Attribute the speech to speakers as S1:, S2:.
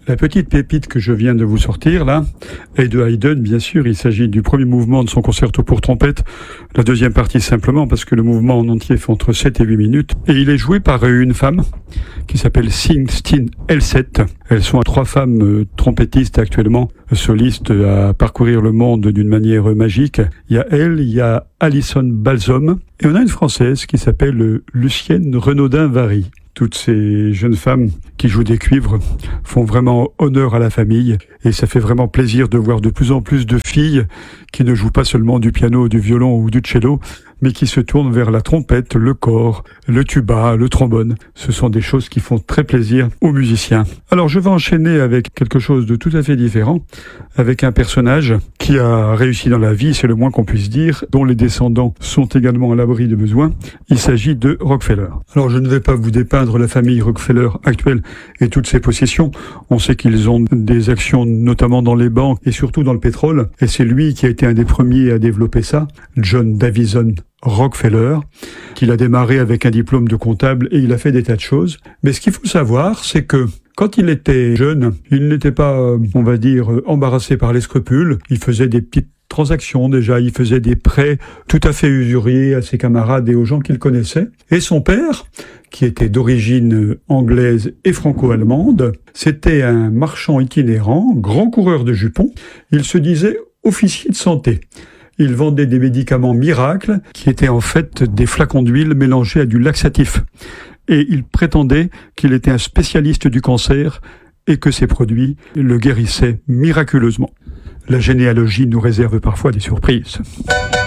S1: La petite pépite que je viens de vous sortir, là, est de Haydn, bien sûr. Il s'agit du premier mouvement de son concerto pour trompette. La deuxième partie, simplement, parce que le mouvement en entier fait entre 7 et 8 minutes. Et il est joué par une femme qui s'appelle Singsteen Elset. Elles sont 3 femmes trompettistes actuellement, solistes à parcourir le monde d'une manière magique. Il y a elle, il y a Alison Balsom, et on a une Française qui s'appelle Lucienne Renaudin-Vary. Toutes ces jeunes femmes qui jouent des cuivres font vraiment honneur à la famille et ça fait vraiment plaisir de voir de plus en plus de filles qui ne jouent pas seulement du piano, du violon ou du cello, mais qui se tournent vers la trompette, le cor, le tuba, le trombone. Ce sont des choses qui font très plaisir aux musiciens. Alors je vais enchaîner avec quelque chose de tout à fait différent, avec un personnage qui a réussi dans la vie, c'est le moins qu'on puisse dire, dont les descendants sont également à l'abri de besoin. Il s'agit de Rockefeller. Alors je ne vais pas vous dépeindre la famille Rockefeller actuelle et toutes ses possessions. On sait qu'ils ont des actions notamment dans les banques et surtout dans le pétrole. Et c'est lui qui a été un des premiers à développer ça, John Davison Rockefeller, qu'il a démarré avec un diplôme de comptable et il a fait des tas de choses. Mais ce qu'il faut savoir, c'est que quand il était jeune, il n'était pas, on va dire, embarrassé par les scrupules. Il faisait des petites transactions déjà, il faisait des prêts tout à fait usuriers à ses camarades et aux gens qu'il connaissait. Et son père, qui était d'origine anglaise et franco-allemande, c'était un marchand itinérant, grand coureur de jupons. Il se disait officier de santé. Il vendait des médicaments miracles qui étaient en fait des flacons d'huile mélangés à du laxatif. Et il prétendait qu'il était un spécialiste du cancer et que ces produits le guérissaient miraculeusement. La généalogie nous réserve parfois des surprises.